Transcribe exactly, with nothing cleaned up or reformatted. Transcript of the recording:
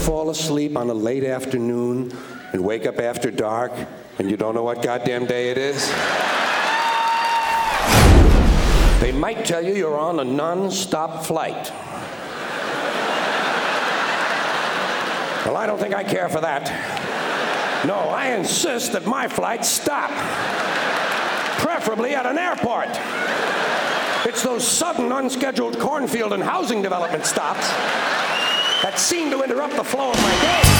fall asleep on a late afternoon and wake up after dark and you don't know what goddamn day it is? They might tell you you're on a non-stop flight. Well, I don't think I care for that. No, I insist that my flights stop. Preferably at an airport. It's those sudden, unscheduled cornfield and housing development stops that seem to interrupt the flow of my day.